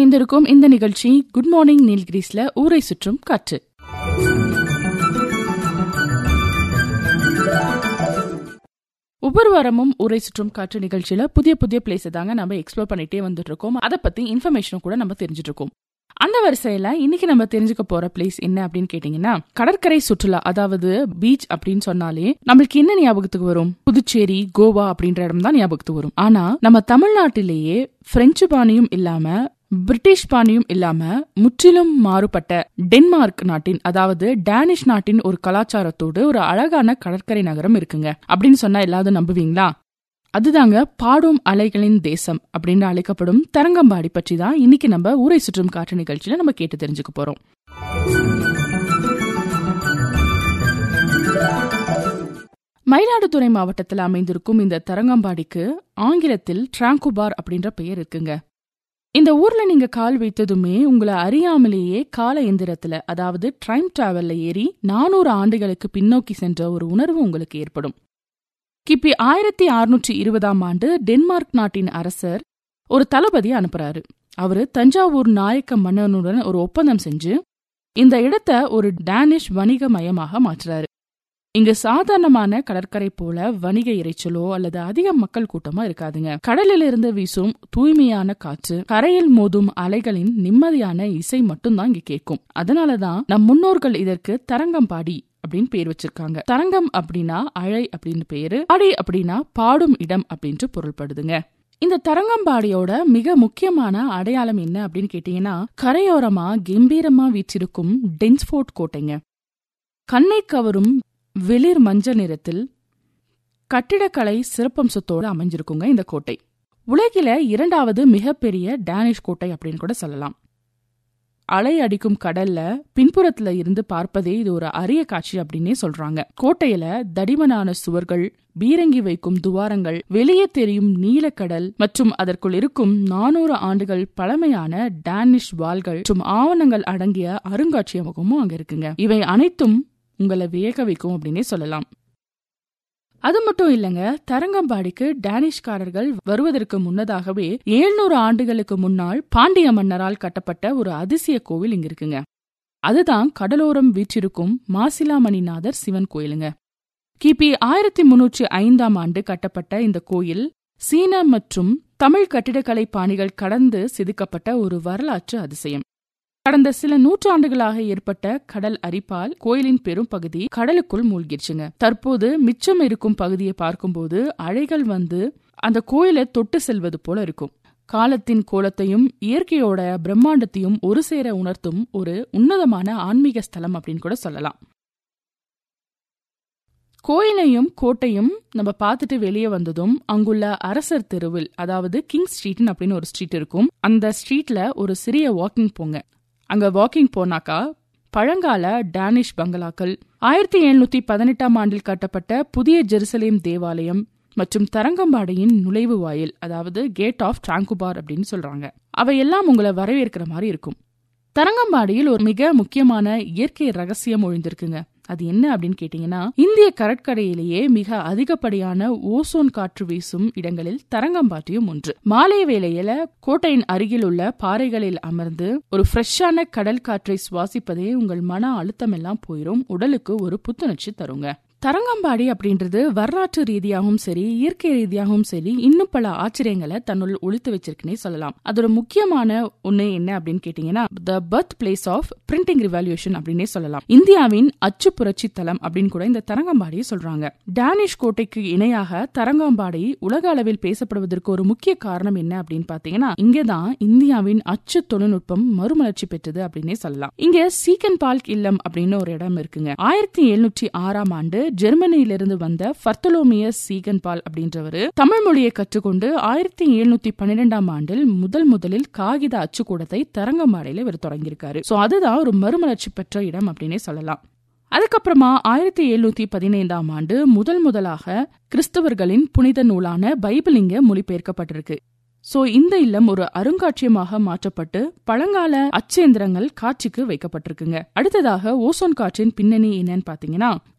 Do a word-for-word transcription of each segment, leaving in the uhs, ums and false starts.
இணைந்திருக்கும் இந்த நிகழ்ச்சி குட் மார்னிங் நீல்கிரிஸ்ல ஊரை சுற்றும் காற்று. ஒவ்வொரு வாரமும் ஊரை சுற்றும் காற்று நிகழ்ச்சியில புதிய புதிய பிளேஸ் தாங்க நம்ம எக்ஸ்ப்ளோர் பண்ணிட்டே வந்துட்டு இருக்கோம். அதை பத்தி இன்ஃபர்மேஷனும் கூட நம்ம தெரிஞ்சுட்டு இருக்கோம். அந்த வரிசையில இன்னைக்கு நம்ம தெரிஞ்சுக்க போற பிளேஸ் என்ன அப்படின்னு கேட்டீங்கன்னா, கடற்கரை சுற்றுலா. அதாவது பீச் அப்படின்னு சொன்னாலே நம்மளுக்கு என்ன ஞாபகத்துக்கு வரும்? புதுச்சேரி, கோவா அப்படின்ற இடம் தான் ஞாபகத்துக்கு வரும். ஆனா நம்ம தமிழ்நாட்டிலேயே பிரெஞ்சு பாணியும் இல்லாம பிரிட்டிஷ் பாணியும் இல்லாம முற்றிலும் மாறுபட்ட டென்மார்க் நாட்டின், அதாவது டேனிஷ் நாட்டின் ஒரு கலாச்சாரத்தோடு ஒரு அழகான கடற்கரை நகரம் இருக்குங்க. அப்படின்னு சொன்னா எல்லாரும் நம்புவீங்களா? அதுதாங்க பாடும் அலைகளின் தேசம் அப்படின்னு அழைக்கப்படும் தரங்கம்பாடி பற்றி தான் இன்னைக்கு நம்ம ஊரை சுற்றும் காற்று நிகழ்ச்சியில நம்ம கேட்டு தெரிஞ்சுக்க போறோம். மயிலாடுதுறை மாவட்டத்தில் அமைந்திருக்கும் இந்த தரங்கம்பாடிக்கு ஆங்கிலத்தில் டிராங்குபார் அப்படின்ற பெயர் இருக்குங்க. இந்த ஊர்ல நீங்க கால் வைத்ததுமே உங்களை அறியாமலேயே கால எந்திரத்துல, அதாவது டைம் டிராவல்ல ஏறி நானூறு ஆண்டுகளுக்கு பின்னோக்கி சென்ற ஒரு உணர்வு உங்களுக்கு ஏற்படும். கிபி ஆயிரத்தி அறுநூற்றி இருபதாம் ஆண்டு டென்மார்க் நாட்டின் அரசர் ஒரு தளபதியை அனுப்புறாரு. அவரு தஞ்சாவூர் நாயக்க மன்னனுடன் ஒரு ஒப்பந்தம் செஞ்சு இந்த இடத்த ஒரு டேனிஷ் வணிக மயமாக மாற்றுறாரு. இங்கு சாதாரணமான கடற்கரை போல வணிக இறைச்சலோ அல்லது அதிக மக்கள் கூட்டமா இருக்காதுங்க. கடலிலிருந்து வீசும் தூய்மையான காற்று, கரையில் மோதும் அலைகளின் நிம்மதியான இசை மட்டும்தான் இங்க கேட்கும். அதனாலதான் நம் முன்னோர்கள் இதற்கு தரங்கம்பாடி அப்படின்னு பேர் வச்சிருக்காங்க. தரங்கம் அப்படின்னா அலை அப்படின்னு பேரு, பாடி அப்படின்னா பாடும் இடம் அப்படின்ட்டு பொருள்படுதுங்க. இந்த தரங்கம்பாடியோட மிக முக்கியமான அடையாளம் என்ன அப்படின்னு கேட்டீங்கன்னா, கரையோரமா கம்பீரமா வீற்றிருக்கும் டென்ஸ்ஃபோர்ட் கோட்டைங்க. கண்ணை கவரும் வெளிர் மஞ்சள் நிறத்தில் கட்டிடக்கலை சிறப்பம்சத்தோடு அமைஞ்சிருக்குங்க இந்த கோட்டை. உலகில இரண்டாவது மிகப்பெரிய டேனிஷ் கோட்டை அப்படின்னு கூட சொல்லலாம். அலை அடிக்கும் கடல்ல பின்புறத்துல இருந்து பார்ப்பதே இது ஒரு அரிய காட்சி அப்படின்னே சொல்றாங்க. கோட்டையில தடிமனான சுவர்கள், பீரங்கி வைக்கும் துவாரங்கள், வெளியே தெரியும் நீலக்கடல் மற்றும் அதற்குள் இருக்கும் நானூறு ஆண்டுகள் பழமையான டேனிஷ் வாள்கள் மற்றும் ஆவணங்கள் அடங்கிய அருங்காட்சியகமும் அங்க இருக்குங்க. இவை அனைத்தும் உங்களை வியக்க வைக்கும் அப்படின்னே சொல்லலாம். அது மட்டும் இல்லங்க, தரங்கம்பாடிக்கு டேனிஷ்காரர்கள் வருவதற்கு முன்னதாகவே எழுநூறு ஆண்டுகளுக்கு முன்னால் பாண்டிய மன்னரால் கட்டப்பட்ட ஒரு அதிசய கோவில் இங்க இருக்குங்க. அதுதான் கடலோரம் வீற்றிருக்கும் மாசிலாமணிநாதர் சிவன் கோயிலுங்க. கிபி ஆயிரத்தி முன்னூற்றி ஐந்தாம் ஆண்டு கட்டப்பட்ட இந்த கோயில் சீன மற்றும் தமிழ் கட்டிடக்கலை பாணிகள் கடந்து செதுக்கப்பட்ட ஒரு வரலாற்று அதிசயம். கடந்த சில நூற்றாண்டுகளாக ஏற்பட்ட கடல் அரிப்பால் கோயிலின் பெரும் பகுதி கடலுக்குள் மூழ்கிடுச்சுங்க. தற்போது மிச்சம் இருக்கும் பகுதியை பார்க்கும்போது அலைகள் வந்து அந்த கோயிலை தொட்டு செல்வது போல இருக்கும். காலத்தின் கோலத்தையும் இயற்கையோட பிரம்மாண்டத்தையும் ஒரு சேர உணர்த்தும் ஒரு உன்னதமான ஆன்மீக ஸ்தலம் அப்படின்னு கூட சொல்லலாம். கோயிலையும் கோட்டையும் நம்ம பார்த்துட்டு வெளியே வந்ததும் அங்குள்ள அரசர் தெருவில், அதாவது கிங் ஸ்ட்ரீட் அப்படின்னு ஒரு ஸ்ட்ரீட் இருக்கும். அந்த ஸ்ட்ரீட்ல ஒரு சிறிய வாக்கிங் போங்க. அங்க வாக்கிங் போனாக்கா பழங்கால டேனிஷ் பங்களாக்கள், ஆயிரத்தி எழுநூத்தி பதினெட்டாம் ஆண்டில் கட்டப்பட்ட புதிய ஜெருசலேம் தேவாலயம் மற்றும் தரங்கம்பாடியின் நுழைவு வாயில், அதாவது கேட் ஆஃப் டிராங்குபார் அப்படின்னு சொல்றாங்க, அவையெல்லாம் உங்களை வரவேற்கிற மாதிரி இருக்கும். தரங்கம்பாடியில் ஒரு மிக முக்கியமான இயற்கை ரகசியம் ஒழிந்திருக்குங்க. அது என்ன அப்படின்னு கேட்டீங்கன்னா, இந்திய கடற்கரையிலேயே மிக அதிகப்படியான ஓசோன் காற்று வீசும் இடங்களில் தரங்கம்பாடியும் ஒன்று. மாலை வேளையில கோட்டையின் அருகில் உள்ள பாறைகளில் அமர்ந்து ஒரு ஃப்ரெஷ்ஷான கடல் காற்றை சுவாசிப்பதே உங்கள் மன அழுத்தம் எல்லாம் போயிரும், உடலுக்கு ஒரு புத்துணர்ச்சி தருங்க. தரங்கம்பாடி அப்படின்றது வரலாற்று ரீதியாகவும் சரி, இயற்கை ரீதியாகவும் சரி, இன்னும் பல ஆச்சரியங்களை தன்னுள் ஒழித்து வச்சிருக்குன்னே சொல்லலாம். அதோட முக்கியமான ஒண்ணு என்ன அப்படின்னு கேட்டீங்கன்னா, the birth place of printing revolution அப்படின்னே சொல்லலாம். இந்தியாவின் அச்சு புரட்சி தலம் அப்படின்னு கூட இந்த தரங்கம்பாடியை சொல்றாங்க. டேனிஷ் கோட்டைக்கு இணையாக தரங்கம்பாடி உலக அளவில் பேசப்படுவதற்கு ஒரு முக்கிய காரணம் என்ன அப்படின்னு பாத்தீங்கன்னா, இங்கதான் இந்தியாவின் அச்சு தொழில்நுட்பம் மறுமலர்ச்சி பெற்றது அப்படின்னே சொல்லலாம். இங்க சீகன் பால்க் இல்லம் அப்படின்னு ஒரு இடம் இருக்குங்க. ஆயிரத்தி எழுநூற்றி ஆறாம் ஆண்டு ஜெர்மனியிலிருந்து வந்த பர்த்தலோமியஸ் சீகன் பால் அப்படின்றவரு தமிழ் மொழியை கற்றுக்கொண்டு ஆயிரத்தி எழுநூத்தி பன்னிரெண்டாம் ஆண்டில் முதல் முதலில் காகித அச்சுக்கூடத்தை தரங்கம்பாடியில இவர் தொடங்கியிருக்காரு. சோ அதுதான் ஒரு மறுமலர்ச்சி பெற்ற இடம் அப்படின்னே சொல்லலாம். அதுக்கப்புறமா ஆயிரத்தி எழுநூத்தி பதினைந்தாம் ஆண்டு முதல் முதலாக கிறிஸ்தவர்களின் புனித நூலான பைபிள் இங்க மொழிபெயர்க்கப்பட்டிருக்கு. சோ இந்த இல்லம் ஒரு அருங்காட்சியமாக மாற்றப்பட்டு பழங்கால அச்சேந்திரங்கள் காட்சிக்கு வைக்கப்பட்டிருக்குங்க. அடுத்ததாக ஓசோன் காற்றின் பின்னணி என்னன்னு பாத்தீங்கன்னா,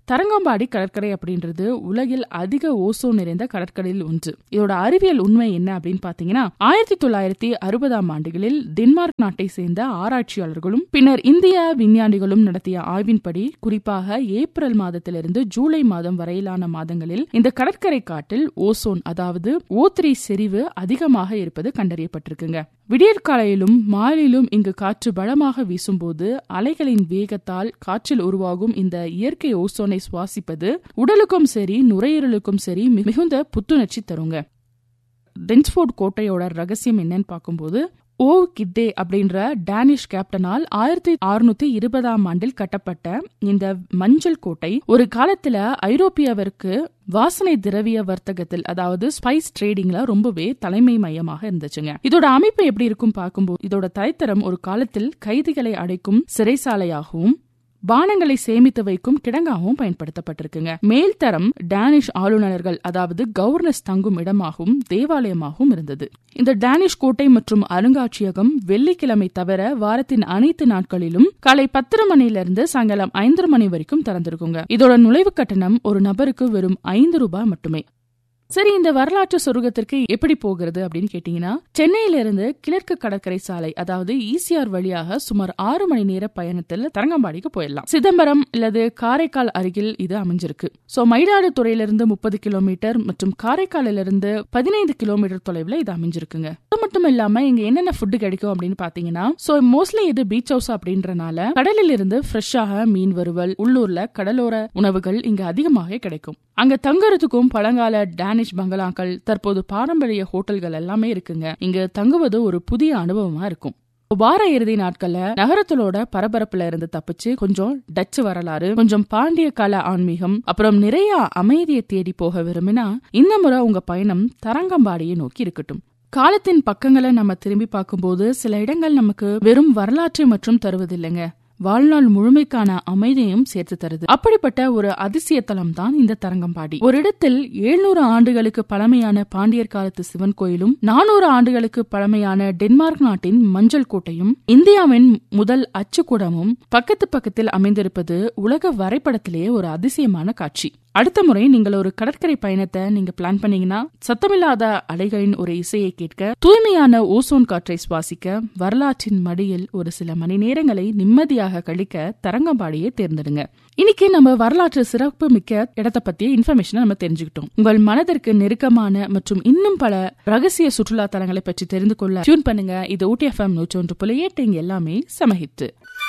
தரங்கம்பாடி கடற்கரை அப்படின்றது உலகில் அதிக ஓசோன் நிறைந்த கடற்கரையில் ஒன்று. இதோட அறிவியல் உண்மை என்ன அப்படின்னு பாத்தீங்கன்னா, ஆயிரத்தி தொள்ளாயிரத்தி அறுபதாம் ஆண்டுகளில் டென்மார்க் நாட்டை சேர்ந்த ஆராய்ச்சியாளர்களும் பின்னர் இந்திய விஞ்ஞானிகளும் நடத்திய ஆய்வின்படி குறிப்பாக ஏப்ரல் மாதத்திலிருந்து ஜூலை மாதம் வரையிலான மாதங்களில் இந்த கடற்கரை காட்டில் ஓசோன் அதாவது ஓ த்ரீ செறிவு அதிகமாக இருப்பது கண்டறியப்பட்டிருக்குங்க. விடியற்காலையிலும் மாலையிலும் இங்கு காற்று பலமாக வீசும்போது அலைகளின் வேகத்தால் காற்றில் உருவாகும் இந்த இயற்கை ஓசோனை சுவாசிப்பது உடலுக்கும் சரி நுரையீரலுக்கும் சரி மிகுந்த புத்துணர்ச்சி தருங்க. டென்ஸ்போர்ட் கோட்டையோட ரகசியம் என்னன்னு பார்க்கும்போது, ஓ கிட்டே அப்படின்ற டேனிஷ் கேப்டனால் ஆயிரத்தி அறுநூத்தி இருபதாம் ஆண்டில் கட்டப்பட்ட இந்த மஞ்சள் கோட்டை ஒரு காலத்துல ஐரோப்பியவருக்கு வாசனை திரவிய வர்த்தகத்தில் அதாவது ஸ்பைஸ் ட்ரேடிங்ல ரொம்பவே தலைமை மையமாக இருந்துச்சுங்க. இதோட அமைப்பு எப்படி இருக்கும் பார்க்கும்போது, இதோட தரைத்தரம் ஒரு காலத்தில் கைதிகளை அடைக்கும் சிறைசாலையாகவும் பானங்களை சேமித்து வைக்கும் கிடங்காகவும் பயன்படுத்தப்பட்டிருக்குங்க. மேல்தரம் டேனிஷ் ஆளுநர்கள் அதாவது கவர்னர்ஸ் தங்கும் இடமாகவும் தேவாலயமாகவும் இருந்தது. இந்த டேனிஷ் கோட்டை மற்றும் அருங்காட்சியகம் வெள்ளிக்கிழமை தவிர வாரத்தின் அனைத்து நாட்களிலும் காலை பத்தரை மணியிலிருந்து சாயங்காலம் ஐந்தரை மணி வரைக்கும் திறந்திருக்குங்க. இதோட நுழைவு கட்டணம் ஒரு நபருக்கு வெறும் ஐந்து ரூபாய் மட்டுமே. சரி, இந்த வரலாற்று சொர்க்கத்திற்கு எப்படி போகிறது அப்படின்னு கேட்டீங்கன்னா, சென்னையிலிருந்து கிழக்கு கடற்கரை சாலை அதாவது ஈசிஆர் வழியாக சுமார் ஆறு மணி நேர பயணத்தில் தரங்கம்பாடிக்கு போயிடலாம். சிதம்பரம் அல்லது காரைக்கால் அருகில் இது அமைஞ்சிருக்கு. சோ மயிலாடுதுறையிலிருந்து முப்பது கிலோமீட்டர் மற்றும் காரைக்காலிலிருந்து பதினைந்து கிலோமீட்டர் தொலைவில் இது அமைஞ்சிருக்குங்க. அது மட்டும் இல்லாம இங்க என்னென்ன ஃபுட்டு கிடைக்கும் அப்படின்னு பாத்தீங்கன்னா, சோ மோஸ்ட்லி இது பீச் ஹவுஸ் அப்படின்றனால கடலில் இருந்து ஃப்ரெஷ்ஷாக மீன் வறுவல், உள்ளூர்ல கடலோர உணவுகள் இங்க அதிகமாக கிடைக்கும். அங்க தங்குறதுக்கும் பழங்கால டேனிஷ் பங்களாக்கள், தற்போது பாரம்பரிய ஹோட்டல்கள் எல்லாமே இருக்குங்க. இங்க தங்குவது ஒரு புதிய அனுபவமா இருக்கும். வார இறுதி நாட்கள்ல நகரத்திலோட பரபரப்புல இருந்து தப்பிச்சு கொஞ்சம் டச்சு வரலாறு, கொஞ்சம் பாண்டிய கால ஆன்மீகம், அப்புறம் நிறைய அமைதியை தேடி போக விரும்பினா இந்த முறை உங்க பயணம் தரங்கம்பாடியை நோக்கி இருக்கட்டும். காலத்தின் பக்கங்களை நம்ம திரும்பி பார்க்கும்போது சில இடங்கள் நமக்கு வெறும் வரலாற்றை மற்றும் தருவதில்லைங்க, வாழ்நாள் முழுமைக்கான அமைதியையும் சேர்த்து தருது. அப்படிப்பட்ட ஒரு அதிசய தலம் தான் இந்த தரங்கம்பாடி. ஒரு இடத்தில் எழுநூறு ஆண்டுகளுக்கு பழமையான பாண்டியர் காலத்து சிவன் கோயிலும் நானூறு ஆண்டுகளுக்கு பழமையான டென்மார்க் நாட்டின் மஞ்சள் கோட்டையும் இந்தியாவின் முதல் அச்சுக்கூடமும் பக்கத்து பக்கத்தில் அமைந்திருப்பது உலக வரைபடத்திலேயே ஒரு அதிசயமான காட்சி. அடுத்த முறை நீங்கள் ஒரு கடற்கரை பயணத்தை நீங்க பிளான் பண்ணீங்கன்னா சத்தமில்லாத அலைகளின் ஒரு இசையை கேட்க, தூய்மையான ஓசோன் காற்றை சுவாசிக்க, வரலாற்றின் மடியில் ஒரு சில மணி நேரங்களை நிம்மதியாக கழிக்க தரங்கம்பாடியை தேர்ந்தெடுங்க. இன்னைக்கு நம்ம வரலாற்று சிறப்பு மிக்க இடத்தை பத்திய இன்ஃபர்மேஷனை நம்ம தெரிஞ்சுக்கிட்டோம். உங்கள் மனதிற்கு நெருக்கமான மற்றும் இன்னும் பல ரகசிய சுற்றுலா தலங்களை பற்றி தெரிந்து கொள்ள டியூன் பண்ணுங்க. இது ஊட்டி எஃப்எம் நூற்றி ஒன்று புள்ளி எட்டு. இங்க எல்லாமே சமஹித்து.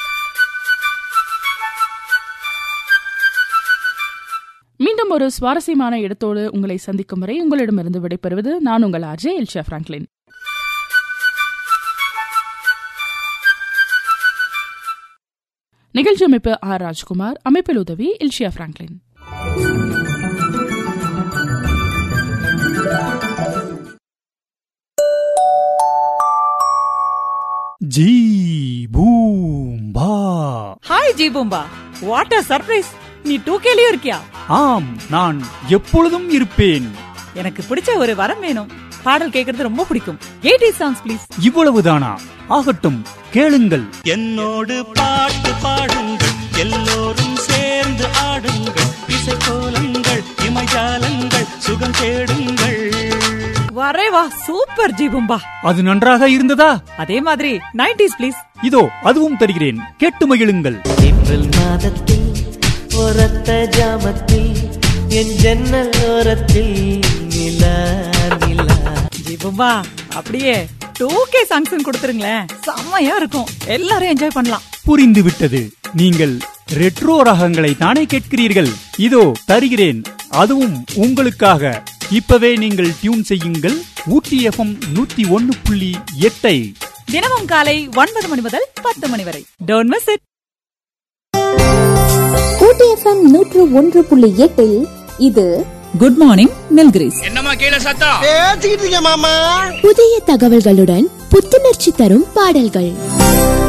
மீண்டும் ஒரு சுவாரஸ்யமான இடத்தோடு உங்களை சந்திக்கும் வரை உங்களிடமிருந்து விடைபெறுவது நான் உங்கள் ஆர்ஜே எல்ஷியா பிராங்க்லின். நிகழ்ச்சி அமைப்பு ஆர் ராஜ்குமார், அமைப்பில் உதவி Elshia Franklin. G Boomba. Hi G Boomba, what a surprise! நீ டூ கேலயும் இருக்கியா? ஆம், நான் எப்பொழுதும் இருப்பேன். எனக்கு பிடிச்ச ஒரு வரம் வேணும். பாடல் கேட்கறது ரொம்ப பிடிக்கும். Eighties songs please. இவ்வளவுதானா? ஆகட்டும், கேளுங்கள். என்னோடு பாட்டு பாடுங்கள், எல்லோரும் சேர்ந்து ஆடுங்கள், இசைக்கோலங்கள் இமைஜாலங்கள் சுகம் தேடுங்கள். வரே வா, சூப்பர் ஜி பூம்பா. அது நன்றாக இருந்ததா? அதே மாதிரி நைன்டீஸ் ப்ளீஸ். இதோ அதுவும் தருகிறேன், கேட்டு மகிழுங்கள். ஏப்ரல் மாதத்தில் ஒரத்த ஜாமத்தில் என் ஜன்னல் ஓரத்தில் நிலா நிலா. ஜி பூம்பா, அப்படியே டூ கே சாங்ஸ் கொடுத்துருங்களேன், செம்மையா இருக்கும், எல்லாரும் என்ஜாய் பண்ணலாம். புரிந்து விட்டது. நீங்கள் ரெட்ரோ ரகங்களை தானே கேட்கிறீர்கள்? இதோ தருகிறேன், அதுவும் உங்களுக்காக. இப்பவே நீங்கள் டியூன் செய்யுங்கள் ஊட்டி எஃப்எம் நூத்தி ஒன்னு புள்ளி எட்டை. தினமும் காலை ஒன்பது மணி முதல் பத்து மணி வரை. Don't miss it. Ooty FM நூற்று ஒன்று புள்ளி எட்டில் இது குட் மார்னிங் நில்கிரிஸ். என்னமா கீழ சத்தம் பேசிக்கிட்டு இருக்க மாமா. புதிய தகவல்களுடன் புத்துணர்ச்சி தரும் பாடல்கள்.